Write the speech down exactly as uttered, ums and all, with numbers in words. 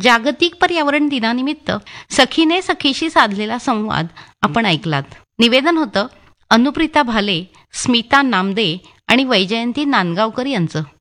जागतिक पर्यावरण दिनानिमित्त सखीने सखीशी साधलेला संवाद आपण ऐकलात. निवेदन होतं अनुप्रिता भाले, स्मिता नामदे आणि वैजयंती नांदगावकर यांचं.